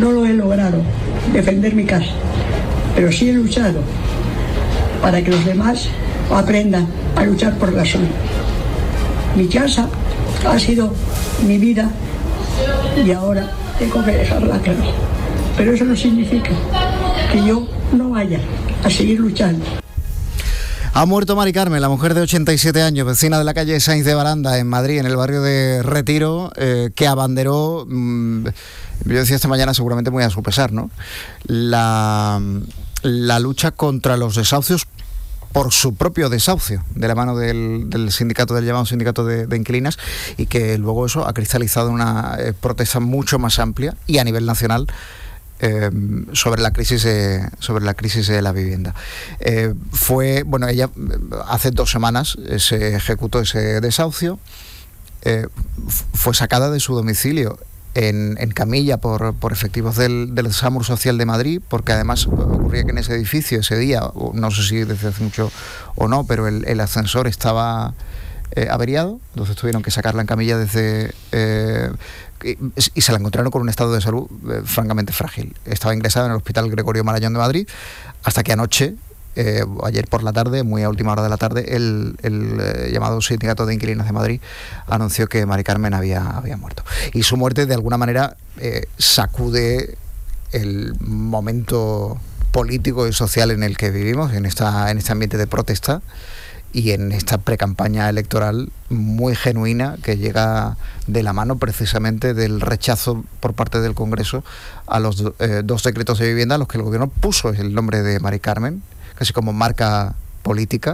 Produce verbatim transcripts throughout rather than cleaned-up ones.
No lo he logrado, defender mi casa, pero sí he luchado para que los demás aprendan a luchar por la suya. Mi casa ha sido mi vida y ahora tengo que dejarla clara. Pero eso no significa que yo no vaya a seguir luchando. Ha muerto Mari Carmen, la mujer de ochenta y siete años, vecina de la calle Sainz de Baranda, en Madrid, en el barrio de Retiro, eh, que abanderó, mmm, yo decía esta mañana seguramente muy a su pesar, ¿no?, la, la lucha contra los desahucios por su propio desahucio, de la mano del, del sindicato, del llamado sindicato de, de inquilinas, y que luego eso ha cristalizado una eh, protesta mucho más amplia y a nivel nacional Eh, sobre la crisis de, sobre la crisis de la vivienda. Eh, fue, bueno, ella hace dos semanas eh, se ejecutó ese desahucio, eh, fue sacada de su domicilio en, en camilla por, por efectivos del, del SAMUR Social de Madrid, porque además ocurría que en ese edificio ese día, no sé si desde hace mucho o no, pero el, el ascensor estaba eh, averiado, entonces tuvieron que sacarla en camilla desde... Eh, y se la encontraron con un estado de salud eh, francamente frágil. Estaba ingresada en el Hospital Gregorio Marañón de Madrid, hasta que anoche, eh, ayer por la tarde, muy a última hora de la tarde, el, el eh, llamado Sindicato de Inquilinos de Madrid anunció que Mari Carmen había, había muerto. Y su muerte, de alguna manera, eh, sacude el momento político y social en el que vivimos, en, esta, en este ambiente de protesta, y en esta precampaña electoral muy genuina que llega de la mano precisamente del rechazo por parte del Congreso a los eh, dos decretos de vivienda a los que el gobierno puso el nombre de Mari Carmen, casi como marca política,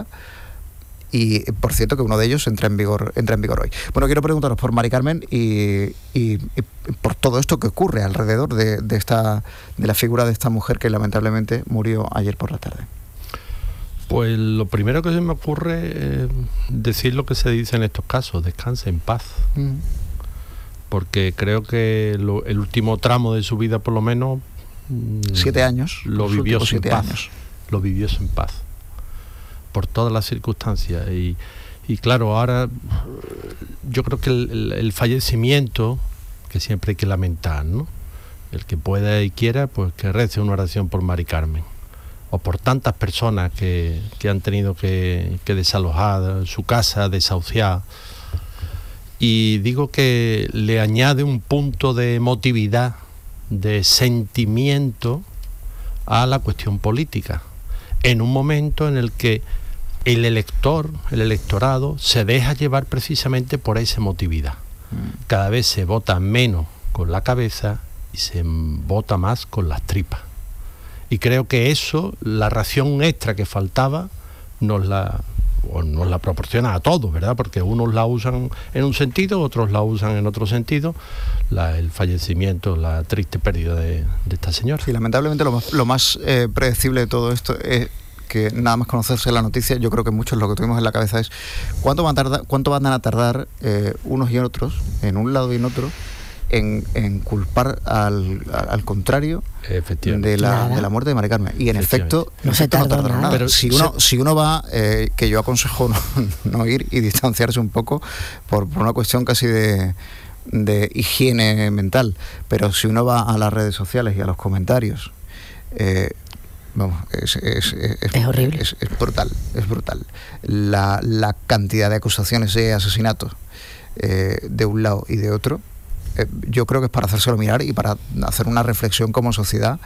y por cierto que uno de ellos entra en vigor, entra en vigor hoy. Bueno, quiero preguntaros por Mari Carmen y, y, y por todo esto que ocurre alrededor de, de, esta, de la figura de esta mujer que lamentablemente murió ayer por la tarde. Pues lo primero que se me ocurre es decir lo que se dice en estos casos: descanse en paz. Mm. Porque creo que lo, el último tramo de su vida, por lo menos, siete años, lo vivió sin paz. Años. Lo vivió sin paz, por todas las circunstancias. Y, y claro, ahora yo creo que el, el, el fallecimiento, que siempre hay que lamentar, ¿no? El que pueda y quiera, pues que rece una oración por Mari Carmen, o por tantas personas que, que han tenido que, que desalojar su casa, desahuciar. Y digo que le añade un punto de emotividad, de sentimiento a la cuestión política, en un momento en el que el elector, el electorado, se deja llevar precisamente por esa emotividad. Cada vez se vota menos con la cabeza y se vota más con las tripas. Y creo que eso, la ración extra que faltaba, nos la, o nos la proporciona a todos, ¿verdad? Porque unos la usan en un sentido, otros la usan en otro sentido. La, el fallecimiento, la triste pérdida de, de esta señora. Sí, lamentablemente lo más, lo más eh, predecible de todo esto es que nada más conocerse la noticia, yo creo que muchos lo que tuvimos en la cabeza es cuánto van a tardar, cuánto van a tardar eh, unos y otros, en un lado y en otro, En, en culpar al, al contrario de la, de la muerte de Mari Carmen. Y en efecto no se efecto, tardó no tardaron nada. nada. Pero si uno, se... si uno va, eh, que yo aconsejo no, no ir y distanciarse un poco por, por una cuestión casi de, de higiene mental, pero si uno va a las redes sociales y a los comentarios, eh, vamos, es, es, es, es horrible. Es, es brutal, es brutal. La, la cantidad de acusaciones de asesinato eh, de un lado y de otro, yo creo que es para hacérselo mirar y para hacer una reflexión como sociedad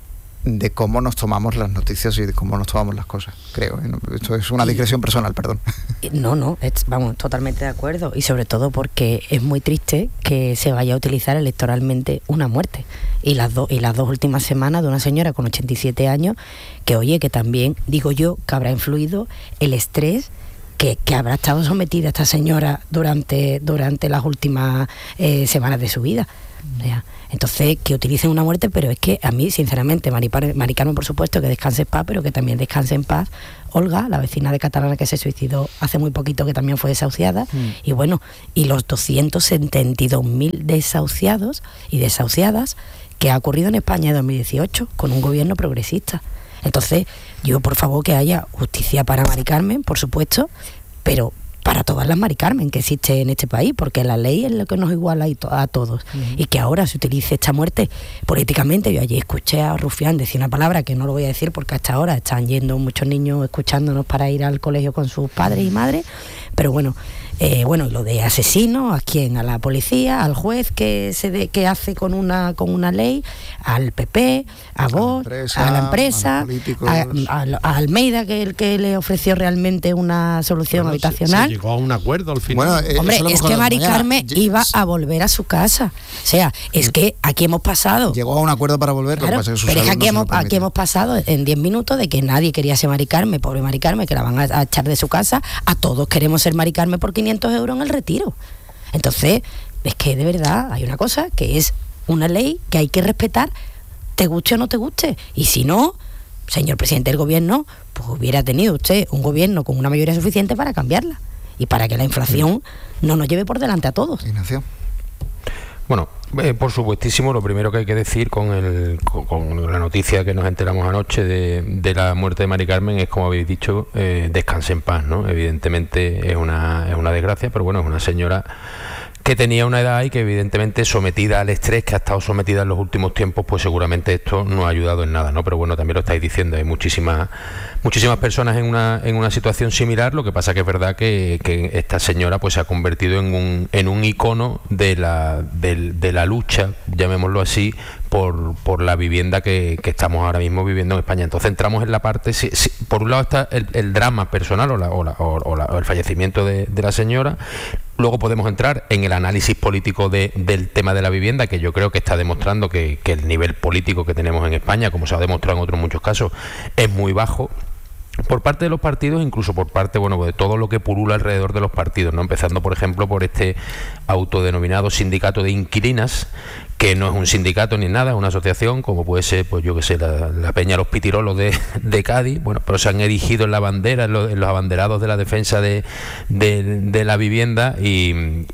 de cómo nos tomamos las noticias y de cómo nos tomamos las cosas, creo. Esto es una digresión personal, perdón. No, no, es, vamos, totalmente de acuerdo. Y sobre todo porque es muy triste que se vaya a utilizar electoralmente una muerte. Y las, do, y las dos últimas semanas de una señora con ochenta y siete años, que oye, que también, digo yo, que habrá influido el estrés Que, que habrá estado sometida esta señora durante, durante las últimas eh, semanas de su vida. O sea, entonces, que utilicen una muerte, pero es que a mí, sinceramente, Mari, Mari Carmen, por supuesto, que descanse en paz, pero que también descanse en paz Olga, la vecina de Catalana que se suicidó hace muy poquito, que también fue desahuciada, mm. y bueno, y los doscientos setenta y dos mil desahuciados y desahuciadas que ha ocurrido en España en dos mil dieciocho, con un gobierno progresista. Entonces, yo por favor que haya justicia para Mari Carmen, por supuesto, pero para todas las Mari Carmen que existe en este país, porque la ley es lo que nos iguala a todos. Uh-huh. Y que ahora se utilice esta muerte políticamente. Yo ayer escuché a Rufián decir una palabra que no lo voy a decir porque hasta ahora están yendo muchos niños escuchándonos para ir al colegio con sus padres y madres, pero bueno, eh, bueno, lo de asesino, ¿a quién? A la policía, al juez que se de, que hace con una con una ley, al P P, a Vox, a la empresa, a, a, a Almeida, que el que le ofreció realmente una solución bueno, habitacional. Se, se llegó a un acuerdo al final. Bueno, eh, Hombre, es que Mari Carmen iba a volver a su casa. O sea, es que aquí hemos pasado. Llegó a un acuerdo para volver, claro, que pero es que aquí, no hemos, aquí hemos pasado en diez minutos de que nadie quería ser Mari Carmen, pobre Mari Carmen, que la van a, a echar de su casa, a todos queremos ser Mari Carmen por quinientos euros en el retiro. Entonces, es que de verdad hay una cosa que es una ley que hay que respetar, te guste o no te guste. Y si no, señor presidente del gobierno, pues hubiera tenido usted un gobierno con una mayoría suficiente para cambiarla y para que la inflación no nos lleve por delante a todos. Ignacio. Bueno, eh, por supuestísimo, lo primero que hay que decir con, el, con, con la noticia que nos enteramos anoche de, de la muerte de Mari Carmen es, como habéis dicho, eh, descanse en paz, ¿no? Evidentemente es una, es una desgracia, pero bueno, es una señora que tenía una edad y que evidentemente sometida al estrés que ha estado sometida en los últimos tiempos, pues seguramente esto no ha ayudado en nada, ¿no? Pero bueno, también lo estáis diciendo, hay muchísimas muchísimas personas en una en una situación similar. Lo que pasa que es verdad que, que esta señora pues se ha convertido en un en un icono de la de, de la lucha, llamémoslo así, por por la vivienda que, que estamos ahora mismo viviendo en España. Entonces entramos en la parte, si, si, por un lado está el, el drama personal o, la, o, la, o, o, la, o el fallecimiento de, de la señora. Luego podemos entrar en el análisis político de, del tema de la vivienda, que yo creo que está demostrando que, que el nivel político que tenemos en España, como se ha demostrado en otros muchos casos, es muy bajo por parte de los partidos, incluso por parte, bueno, de todo lo que pulula alrededor de los partidos, ¿no? Empezando, por ejemplo, por este autodenominado sindicato de inquilinas, que no es un sindicato ni nada, es una asociación, como puede ser, pues yo que sé, la, la Peña Los Pitirolos de, de Cádiz, bueno, pero se han erigido en la bandera, en los, en los abanderados de la defensa de, de, de la vivienda y, y,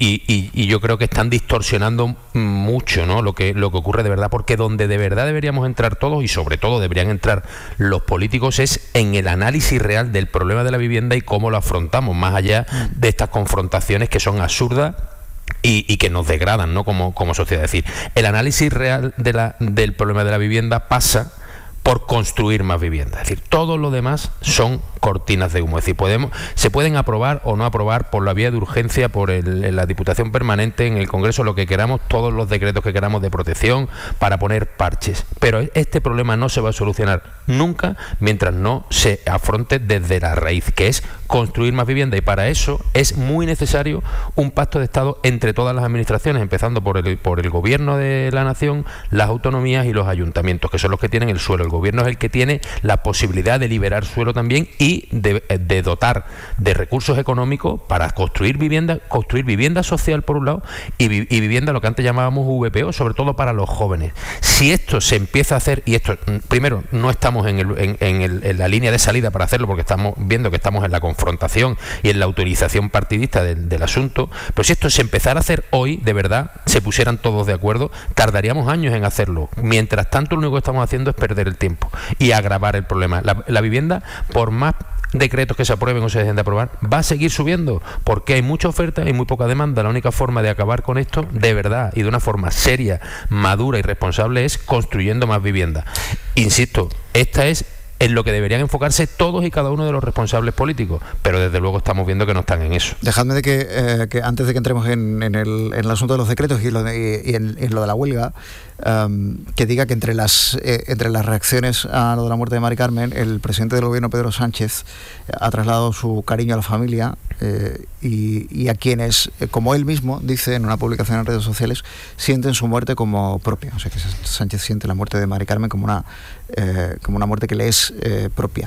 y, y yo creo que están distorsionando mucho, ¿no? lo que, lo que ocurre de verdad, porque donde de verdad deberíamos entrar todos y sobre todo deberían entrar los políticos es en el análisis real del problema de la vivienda y cómo lo afrontamos, más allá de estas confrontaciones que son absurdas Y, y que nos degradan, ¿no? como, como sociedad. Es decir, el análisis real de la, del problema de la vivienda pasa por construir más viviendas. Es decir, todo lo demás son cortinas de humo. Es decir, podemos, se pueden aprobar o no aprobar por la vía de urgencia, por el, en la Diputación Permanente, en el Congreso, lo que queramos, todos los decretos que queramos de protección para poner parches. Pero este problema no se va a solucionar nunca mientras no se afronte desde la raíz, que es construir más vivienda. Y para eso es muy necesario un pacto de Estado entre todas las administraciones, empezando por el, por el Gobierno de la Nación, las autonomías y los ayuntamientos, que son los que tienen el suelo. El Gobierno es el que tiene la posibilidad de liberar suelo también y de, de dotar de recursos económicos para construir vivienda, construir vivienda social por un lado y, y vivienda, lo que antes llamábamos V P O, sobre todo para los jóvenes. Si esto se empieza a hacer, y esto primero no estamos en, el, en, en, el, en la línea de salida para hacerlo, porque estamos viendo que estamos en la confrontación y en la autorización partidista del, del asunto, pero si esto se empezara a hacer hoy, de verdad, se pusieran todos de acuerdo, tardaríamos años en hacerlo. Mientras tanto, lo único que estamos haciendo es perder el tiempo y agravar el problema. La, la vivienda, por más decretos que se aprueben o se dejen de aprobar, va a seguir subiendo porque hay mucha oferta y muy poca demanda. La única forma de acabar con esto de verdad y de una forma seria, madura y responsable es construyendo más vivienda. Insisto, esta es en lo que deberían enfocarse todos y cada uno de los responsables políticos, pero desde luego estamos viendo que no están en eso. Dejadme de que, eh, que antes de que entremos en, en, el, en el asunto de los decretos y, lo de, y en, en lo de la huelga, um, que diga que entre las eh, entre las reacciones a lo de la muerte de Mari Carmen, el presidente del gobierno, Pedro Sánchez, ha trasladado su cariño a la familia eh, y, y a quienes, eh, como él mismo dice en una publicación en redes sociales, sienten su muerte como propia. O sea que Sánchez siente la muerte de Mari Carmen como una eh, como una muerte que le es eh, propia.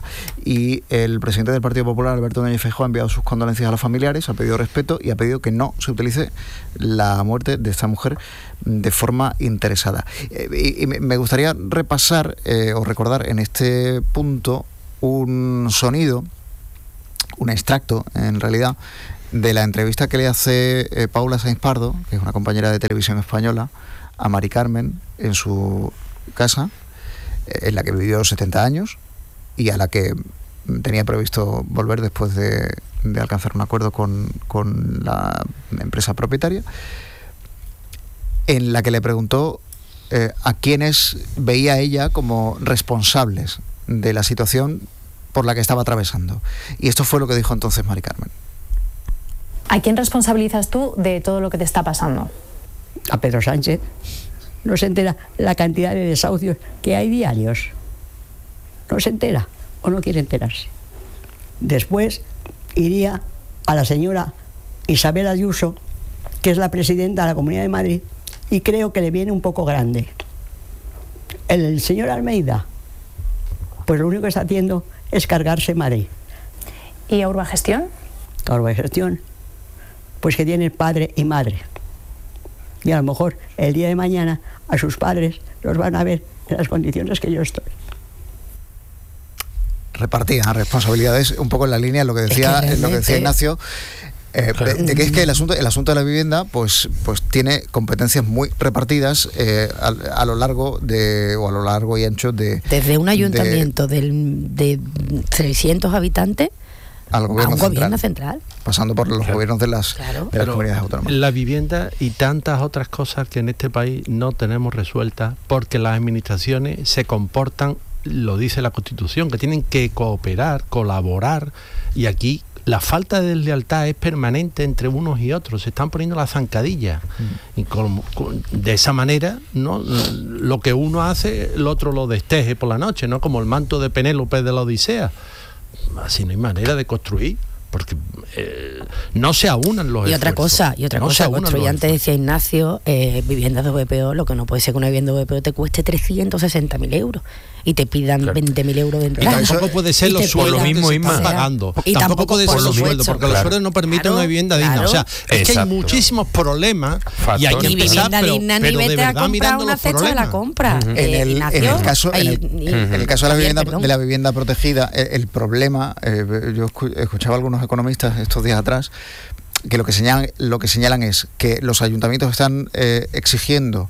Y el presidente del Partido Popular, Alberto Núñez Feijóo, ha enviado sus condolencias a los familiares, ha pedido respeto y ha pedido que no se utilice la muerte de esta mujer de forma interesada. Eh, y, y me gustaría repasar eh, o recordar en este punto un sonido, un extracto en realidad, de la entrevista que le hace eh, Paula Sainz Pardo, que es una compañera de televisión española, a Mari Carmen en su casa, eh, en la que vivió setenta años y a la que tenía previsto volver después de, de alcanzar un acuerdo con, con la empresa propietaria, en la que le preguntó eh, a quiénes veía ella como responsables de la situación por la que estaba atravesando. Y esto fue lo que dijo entonces Mari Carmen. ¿A quién responsabilizas tú de todo lo que te está pasando? A Pedro Sánchez. No se entera la cantidad de desahucios que hay diarios. No se entera o no quiere enterarse. Después iría a la señora Isabel Ayuso, que es la presidenta de la Comunidad de Madrid, y creo que le viene un poco grande. El señor Almeida, pues lo único que está haciendo es cargarse Madrid. ¿Y a Urbagestión? A Urbagestión, pues que tiene padre y madre. Y a lo mejor el día de mañana a sus padres los van a ver en las condiciones que yo estoy. Repartía responsabilidades un poco en la línea de lo que decía, es que lo que decía Ignacio, eh, de, de que es que el asunto, el asunto de la vivienda pues, pues tiene competencias muy repartidas eh, a, a lo largo de o a lo largo y ancho de desde un ayuntamiento de, del, de seiscientos habitantes al gobierno, a un central, gobierno central, pasando por los claro. gobiernos de las, claro. de las comunidades autónomas. La vivienda y tantas otras cosas que en este país no tenemos resueltas porque las administraciones se comportan, lo dice la Constitución, que tienen que cooperar, colaborar, y aquí la falta de deslealtad es permanente entre unos y otros, se están poniendo las zancadillas, mm. y con, con, de esa manera, ¿no? Lo que uno hace, el otro lo desteje por la noche, ¿no? Como el manto de Penélope de la Odisea. Así no hay manera de construir, porque eh, no se aunan los y esfuerzos. otra cosa y otra no cosa construir, antes decía Ignacio, eh, viviendas de V P O, lo que no puede ser que una vivienda de V P O te cueste trescientos sesenta mil euros y te pidan claro. veinte mil euros de entrada. Y tampoco puede ser los sueldos que se están pagando. Y tampoco, tampoco puede ser los sueldos, porque claro. los sueldos no permiten claro, una vivienda digna. Claro. O sea, es que hay muchísimos problemas Factor. y hay que ni empezar, vivienda pero, digna, pero ni vete de verdad a comprar mirando una los cesta de la compra. Uh-huh. eh, en, el, Ignacio, en el caso, en el, y, en el caso de la vivienda, de la vivienda protegida, el, el problema, eh, yo escuchaba a algunos economistas estos días atrás, que lo que señalan, lo que señalan es que los ayuntamientos están eh, exigiendo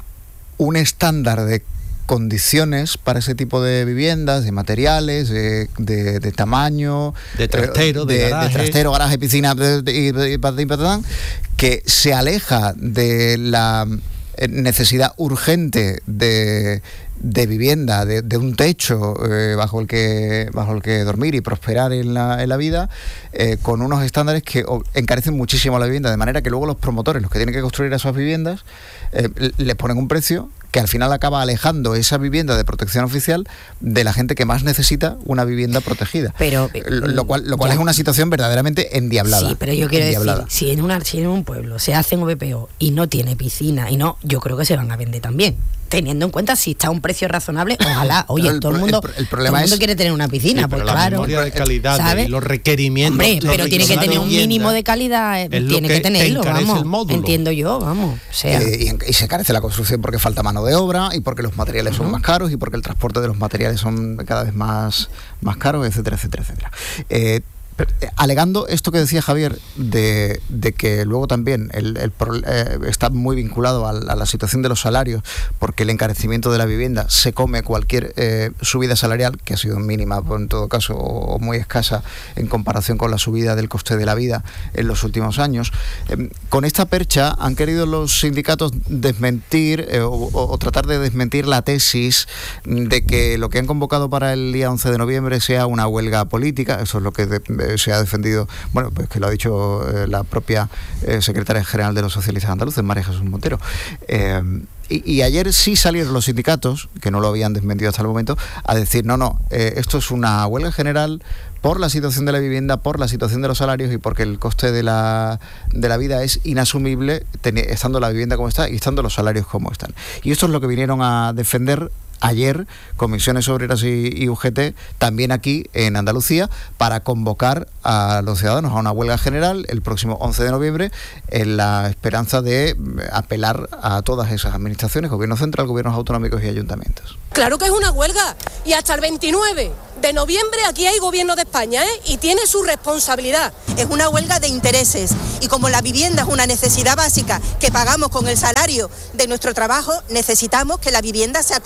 un estándar de condiciones para ese tipo de viviendas, de materiales, de, de, de tamaño, de trastero, de, de, garaje. de trastero, garaje, piscina, de, de, de, de, de, que se aleja de la necesidad urgente de de vivienda, de, de un techo eh, bajo el que bajo el que dormir y prosperar en la, en la vida, eh, con unos estándares que encarecen muchísimo la vivienda, de manera que luego los promotores, los que tienen que construir esas viviendas, eh, les ponen un precio que al final acaba alejando esa vivienda de protección oficial de la gente que más necesita una vivienda protegida. Pero lo, lo cual, lo cual es una situación verdaderamente endiablada. Sí, pero yo quiero endiablada. decir, si en, una, si en un pueblo se hacen V P O y no tiene piscina, y no, yo creo que se van a vender también. Teniendo en cuenta si está a un precio razonable, ojalá, oye, el, todo el mundo, el, el problema todo el mundo es, quiere tener una piscina, sí, pues la claro. La memoria de calidad ¿sabes? Y los requerimientos. Hombre, pero tiene que tener un mínimo de calidad, tiene que, que tenerlo, vamos. Entiendo yo, vamos. O sea. eh, y, y se carece la construcción porque falta mano de obra y porque los materiales uh-huh. son más caros y porque el transporte de los materiales son cada vez más, más caros, etcétera, etcétera, etcétera. Eh, alegando esto que decía Javier de, de que luego también el, el, eh, está muy vinculado a la, a la situación de los salarios, porque el encarecimiento de la vivienda se come cualquier eh, subida salarial, que ha sido mínima en todo caso o, o muy escasa en comparación con la subida del coste de la vida en los últimos años. Eh, con esta percha han querido los sindicatos desmentir eh, o, o tratar de desmentir la tesis de que lo que han convocado para el día once de noviembre sea una huelga política. Eso es lo que de, se ha defendido, bueno, pues que lo ha dicho eh, la propia eh, secretaria general de los socialistas andaluces, María Jesús Montero. Eh, y, y ayer sí salieron los sindicatos, que no lo habían desmentido hasta el momento, a decir, no, no, eh, esto es una huelga general por la situación de la vivienda, por la situación de los salarios y porque el coste de la, de la vida es inasumible, ten, estando la vivienda como está y estando los salarios como están. Y esto es lo que vinieron a defender ayer Comisiones Obreras y, y U G T, también aquí en Andalucía, para convocar a los ciudadanos a una huelga general el próximo once de noviembre, en la esperanza de apelar a todas esas administraciones, gobierno central, gobiernos autonómicos y ayuntamientos. Claro que es una huelga, y hasta el veintinueve de noviembre aquí hay gobierno de España, ¿eh? Y tiene su responsabilidad. Es una huelga de intereses, y como la vivienda es una necesidad básica que pagamos con el salario de nuestro trabajo, necesitamos que la vivienda se acompase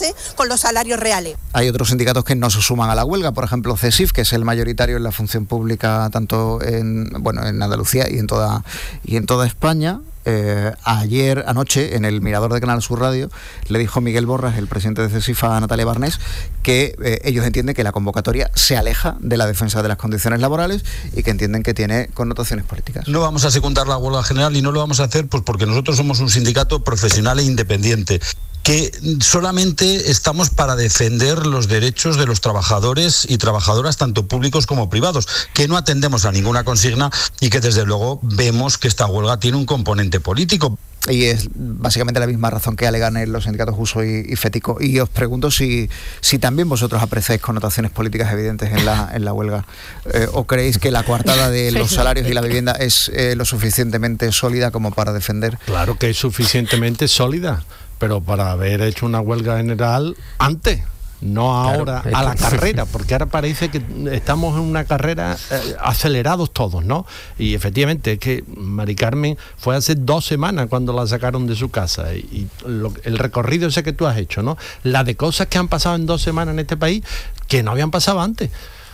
hace con los salarios reales. Hay otros sindicatos que no se suman a la huelga, por ejemplo CESIF, que es el mayoritario en la función pública tanto en, bueno, en Andalucía y en toda, y en toda España. Eh, ayer, anoche, en el Mirador de Canal Sur Radio, le dijo Miguel Borras, el presidente de CESIF, a Natalia Barnés, que eh, ellos entienden que la convocatoria se aleja de la defensa de las condiciones laborales y que entienden que tiene connotaciones políticas. No vamos a secundar la huelga general y no lo vamos a hacer pues porque nosotros somos un sindicato profesional e independiente, que solamente estamos para defender los derechos de los trabajadores y trabajadoras, tanto públicos como privados, que no atendemos a ninguna consigna y que desde luego vemos que esta huelga tiene un componente político. Y es básicamente la misma razón que alegan los sindicatos Juso y, y Fético. Y os pregunto si, si también vosotros apreciáis connotaciones políticas evidentes en la, en la huelga, eh, o creéis que la coartada de los salarios y la vivienda es eh, lo suficientemente sólida como para defender. Claro que es suficientemente sólida, pero para haber hecho una huelga general antes, no ahora, claro, a la carrera, porque ahora parece que estamos en una carrera eh, acelerados todos, ¿no? Y efectivamente es que Mari Carmen fue hace dos semanas cuando la sacaron de su casa, y, y lo, el recorrido ese que tú has hecho, ¿no? La de cosas que han pasado en dos semanas en este país que no habían pasado antes.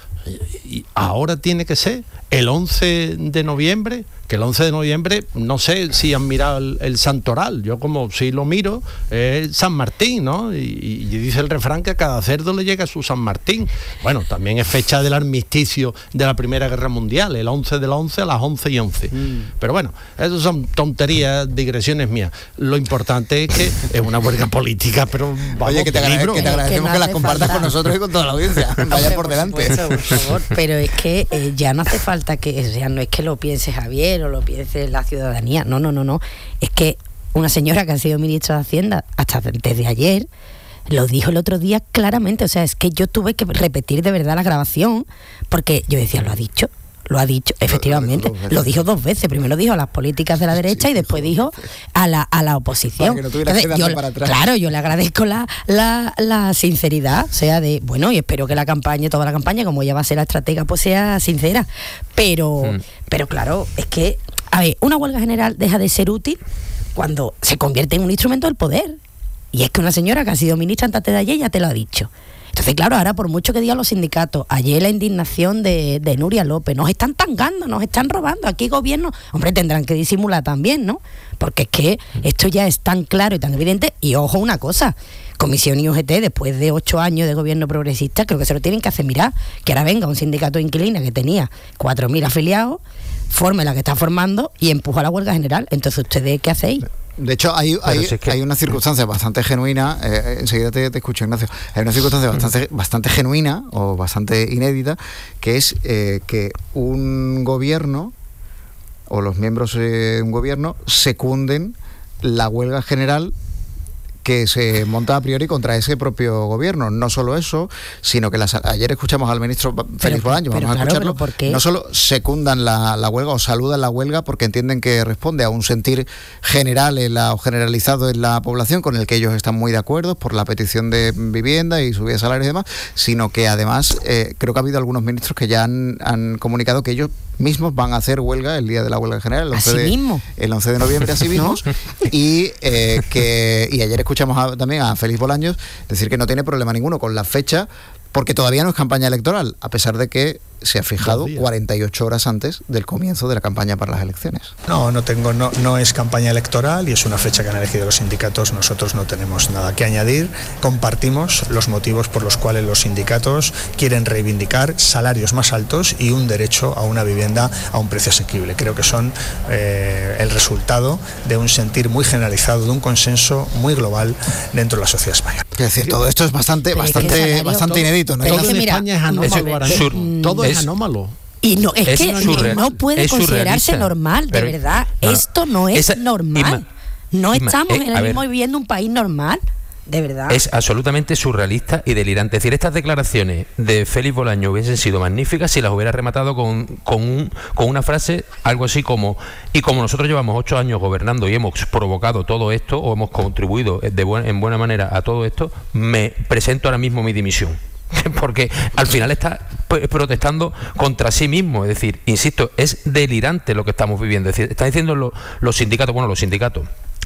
Y ahora tiene que ser el once de noviembre, que el once de noviembre, no sé si han mirado el, el santoral, yo como si lo miro, es San Martín, ¿no? Y, y dice el refrán que a cada cerdo le llega su San Martín. Bueno, también es fecha del armisticio de la Primera Guerra Mundial, el once del once a las once y once. Mm. Pero bueno, eso son tonterías, digresiones mías. Lo importante es que es una huelga política, pero vamos, oye, que te, agrade- que te agradecemos que, no que las compartas falta. Con nosotros y con toda la audiencia. Vaya por delante. Por, supuesto, por favor, pero es que eh, ya no hace falta que, o sea, no es que lo piense Javier o lo piense la ciudadanía, no, no, no, no, es que una señora que ha sido ministra de Hacienda hasta desde ayer lo dijo el otro día claramente, o sea, es que yo tuve que repetir de verdad la grabación porque yo decía, lo ha dicho, lo ha dicho, efectivamente, lo, lo dijo dos veces, primero dijo a las políticas de la derecha, sí, y después dijo a la, a la oposición. No Entonces, yo, para atrás. Claro, yo le agradezco la, la, la sinceridad, o sea, de, bueno, y espero que la campaña, toda la campaña, como ella va a ser la estratega, pues sea sincera, pero, mm. pero claro, es que, a ver, una huelga general deja de ser útil cuando se convierte en un instrumento del poder, y es que una señora que ha sido ministra antes de ayer ya te lo ha dicho. Entonces, claro, ahora por mucho que digan los sindicatos, ayer la indignación de, de Nuria López, nos están tangando, nos están robando, aquí gobierno, hombre, tendrán que disimular también, ¿no? Porque es que esto ya es tan claro y tan evidente, y ojo una cosa, Comisión I U G T, después de ocho años de gobierno progresista, creo que se lo tienen que hacer mirar, que ahora venga un sindicato de inquilinas que tenía cuatro mil afiliados, forme la que está formando y empuja a la huelga general. Entonces, ¿ustedes qué hacéis? De hecho, hay, hay, si es que... hay una circunstancia bastante genuina, eh, enseguida te, te escucho, Ignacio, hay una circunstancia bastante, bastante genuina o bastante inédita, que es eh, que un gobierno o los miembros de un gobierno secunden la huelga general que se monta a priori contra ese propio gobierno. No solo eso, sino que las, ayer escuchamos al ministro Félix Bolaño, vamos a escucharlo, claro, no solo secundan la, la huelga o saludan la huelga porque entienden que responde a un sentir general en la, o generalizado en la población con el que ellos están muy de acuerdo por la petición de vivienda y subida de salarios y demás, sino que además eh, creo que ha habido algunos ministros que ya han, han comunicado que ellos mismos van a hacer huelga el día de la huelga general, el once, de, el once de noviembre a sí mismos, ¿no? y eh, que y ayer escuchamos a, también a Félix Bolaños decir que no tiene problema ninguno con la fecha, porque todavía no es campaña electoral, a pesar de que se ha fijado cuarenta y ocho horas antes del comienzo de la campaña para las elecciones. No, no tengo, no, no es campaña electoral y es una fecha que han elegido los sindicatos. Nosotros no tenemos nada que añadir. Compartimos los motivos por los cuales los sindicatos quieren reivindicar salarios más altos y un derecho a una vivienda a un precio asequible. Creo que son eh, el resultado de un sentir muy generalizado, de un consenso muy global dentro de la sociedad española. Es decir, todo esto es bastante, bastante, bastante inédito, ¿no? Todo en España es anómalo. Todo es anómalo. Y no, es, es que surreal, no puede considerarse normal, de verdad. No, Esto no es esa, normal. Ima, no ima, estamos eh, en el mismo viviendo un país normal, de verdad. Es absolutamente surrealista y delirante. Es decir, estas declaraciones de Félix Bolaño hubiesen sido magníficas si las hubiera rematado con, con, un, con una frase, algo así como: y como nosotros llevamos ocho años gobernando y hemos provocado todo esto, o hemos contribuido de buen, en buena manera a todo esto, me presento ahora mismo mi dimisión. Porque al final está protestando contra sí mismo. Es decir, insisto, es delirante lo que estamos viviendo. Es decir, están diciendo lo, los sindicatos, bueno, los sindicatos,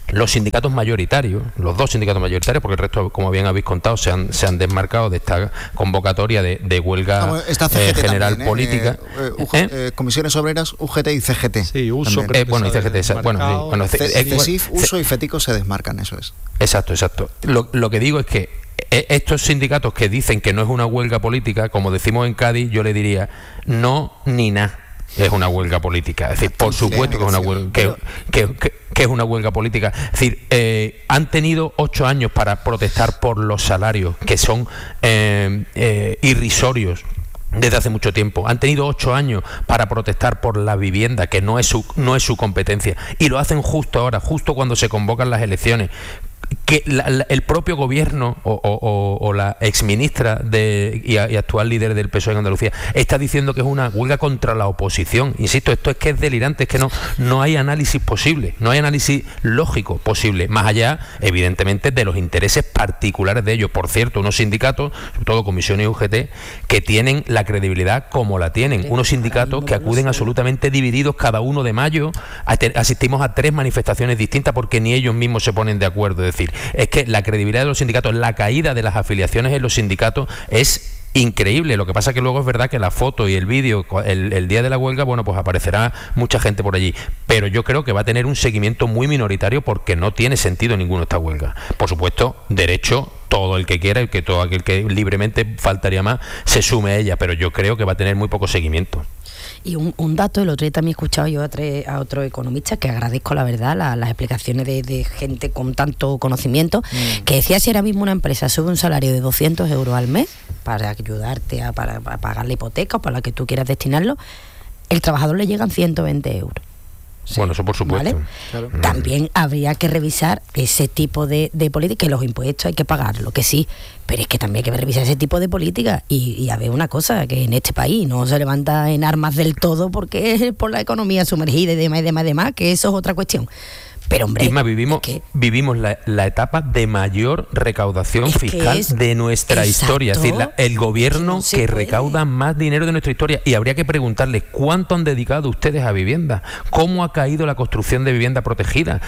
los sindicatos mayoritarios, los dos sindicatos mayoritarios, porque el resto, como bien habéis contado, se han, se han desmarcado de esta convocatoria de, de huelga ah, bueno, eh, general también, Eh, política. eh, U G, ¿Eh? Eh, Comisiones Obreras, U G T y C G T. Sí, uso. Eh, bueno, y C G T, bueno, sí, bueno, C C F I F, Uso y FETICO se desmarcan, eso es. Exacto, exacto. Lo, lo que digo es que estos sindicatos que dicen que no es una huelga política, como decimos en Cádiz, yo le diría, no ni nada. Es una huelga política, es decir, por supuesto que es una huelga, que, que, que, que es una huelga política. Es decir, eh, han tenido ocho años para protestar por los salarios, que son eh, eh, irrisorios desde hace mucho tiempo. Han tenido ocho años para protestar por la vivienda, que no es su, no es su competencia, y lo hacen justo ahora, justo cuando se convocan las elecciones. Que la, la, el propio gobierno o, o, o la exministra de, y, y actual líder del P S O E en Andalucía está diciendo que es una huelga contra la oposición. Insisto, esto es que es delirante, es que no, no hay análisis posible, no hay análisis lógico posible, más allá, evidentemente, de los intereses particulares de ellos. Por cierto, unos sindicatos, sobre todo Comisiones y U G T, que tienen la credibilidad como la tienen. Unos sindicatos que acuden absolutamente divididos cada uno de mayo. Asistimos a tres manifestaciones distintas porque ni ellos mismos se ponen de acuerdo. Es decir, es que la credibilidad de los sindicatos, la caída de las afiliaciones en los sindicatos es increíble. Lo que pasa que luego es verdad que la foto y el vídeo, el, el día de la huelga, bueno, pues aparecerá mucha gente por allí. Pero yo creo que va a tener un seguimiento muy minoritario porque no tiene sentido ninguno esta huelga. Por supuesto, derecho todo el que quiera y que todo aquel que libremente, faltaría más, se sume a ella, pero yo creo que va a tener muy poco seguimiento. Y un, un dato, el otro día también he escuchado yo a, tres, a otro economista, que agradezco la verdad la, las explicaciones de, de gente con tanto conocimiento, mm. que decía si ahora mismo una empresa sube un salario de doscientos euros al mes para ayudarte a, para, para pagar la hipoteca o para la que tú quieras destinarlo, el trabajador le llegan ciento veinte euros. Sí, bueno, eso por supuesto. ¿Vale? Claro. También habría que revisar ese tipo de, de política, que los impuestos hay que pagarlo, que sí, pero es que también hay que revisar ese tipo de política y, y a ver una cosa, que en este país no se levanta en armas del todo porque es por la economía sumergida y demás y demás y demás, que eso es otra cuestión. Pero hombre, Isma, vivimos, es que, vivimos la, la etapa de mayor recaudación fiscal es, de nuestra exacto, historia. Es decir, la, el gobierno que, no que recauda más dinero de nuestra historia. Y habría que preguntarles cuánto han dedicado ustedes a vivienda, cómo ha caído la construcción de vivienda protegida.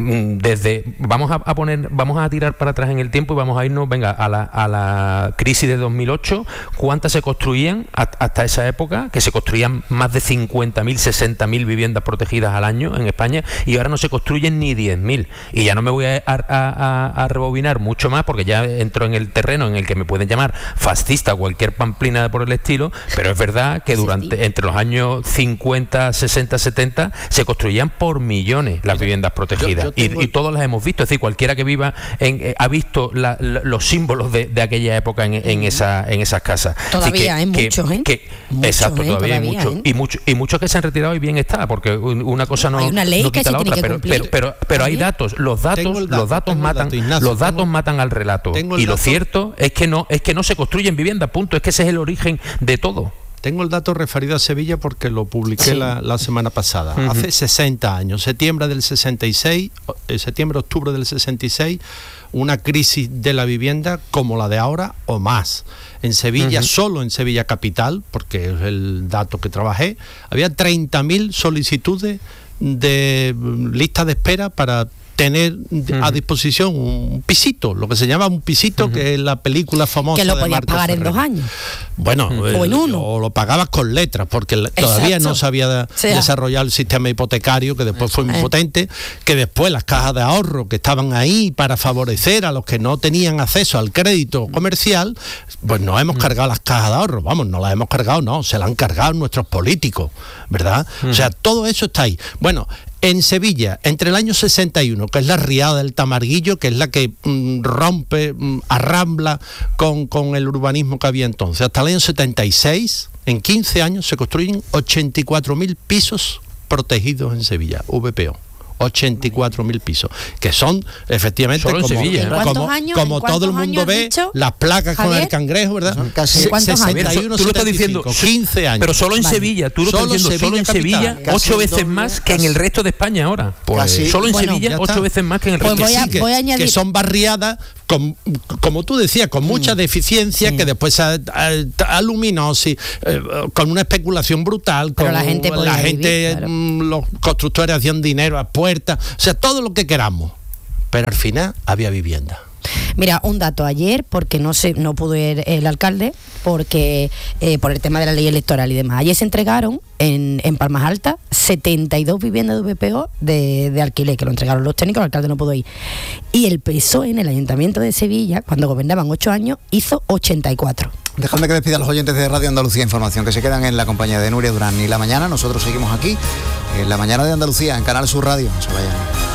Desde vamos a, a poner, vamos a tirar para atrás en el tiempo y vamos a irnos, venga, a la, a la crisis de dos mil ocho. ¿Cuántas se construían a, hasta esa época? Que se construían más de cincuenta mil, sesenta mil viviendas protegidas al año en España, y ahora no se construyen ni diez mil. Y ya no me voy a, a, a, a rebobinar mucho más porque ya entro en el terreno en el que me pueden llamar fascista o cualquier pamplina por el estilo, pero es verdad que durante sí, sí. entre los años cincuenta, sesenta, setenta se construían por millones las viviendas protegidas. Yo, yo tengo... y, y todos las hemos visto. Es decir, cualquiera que viva en, eh, ha visto la, la, los símbolos de, de aquella época en, en, esa, en esas casas. Todavía hay muchos, ¿eh? Que, mucho, exacto, ¿eh? todavía, todavía hay muchos. ¿eh? Y, mucho, y muchos que se han retirado y bien está, porque una cosa no, hay una ley no que quita se la tiene otra, que pero, cumplir. pero, pero, pero hay datos, los datos, dato, los datos matan, dato, Ignacio, los datos tengo, matan al relato. Y lo dato, cierto es que no, es que no se construyen viviendas, punto, es que ese es el origen de todo. Tengo el dato referido a Sevilla porque lo publiqué sí. la, la semana pasada. Uh-huh. Hace sesenta años, septiembre del sesenta y seis, septiembre, octubre del sesenta y seis, una crisis de la vivienda como la de ahora o más. En Sevilla, uh-huh. solo en Sevilla capital, porque es el dato que trabajé, había treinta mil solicitudes de lista de espera para tener uh-huh. a disposición un pisito, lo que se llama un pisito, uh-huh. que es la película famosa que lo de podías Marcos pagar Ferrer. En dos años. Bueno, uh-huh. el, o en uno. O lo pagabas con letras, porque Exacto. todavía no se había o sea. desarrollado el sistema hipotecario, que después fue muy eh. potente, que después las cajas de ahorro que estaban ahí para favorecer a los que no tenían acceso al crédito comercial, pues no hemos uh-huh. cargado las cajas de ahorro, vamos, no las hemos cargado, no, se las han cargado nuestros políticos, ¿verdad? Uh-huh. O sea, todo eso está ahí. Bueno, en Sevilla, entre el año sesenta y uno, que es la riada del Tamarguillo, que es la que mm, rompe, mm, arrambla con, con el urbanismo que había entonces, hasta el año setenta y seis, en quince años se construyen ochenta y cuatro mil pisos protegidos en Sevilla, V P O. ochenta y cuatro mil pisos, que son efectivamente Solo como, Sevilla, ¿eh? como, años, como todo el mundo ve dicho, las placas Javier, con el cangrejo, ¿verdad? Son casi sesenta y uno, tú lo estás diciendo quince años. Pero solo en vale. Sevilla, tú lo solo estás diciendo, solo en Sevilla, capital, ocho veces doble, más que casi, en el resto de España ahora. Pues casi, solo en bueno, Sevilla, ocho veces más que en el resto. Pues voy a, que, voy a añadir... que son barriadas, con, como tú decías, con mucha mm. deficiencia, sí. que después a luminosis, eh, con una especulación brutal, con Pero la gente, la gente vivir, claro. mm, los constructores hacían dinero a puertas, o sea, todo lo que queramos. pero al final había vivienda. Mira, un dato ayer, porque no se, no pudo ir el alcalde, porque eh, por el tema de la ley electoral y demás. Ayer se entregaron en, en Palmas Altas setenta y dos viviendas de V P O de, de alquiler, que lo entregaron los técnicos, el alcalde no pudo ir. Y el P S O E en el Ayuntamiento de Sevilla, cuando gobernaban ocho años, hizo ochenta y cuatro. Dejadme que despida a los oyentes de Radio Andalucía Información, que se quedan en la compañía de Nuria Durán y La Mañana. Nosotros seguimos aquí, en La Mañana de Andalucía, en Canal Sur Radio. No se vayan.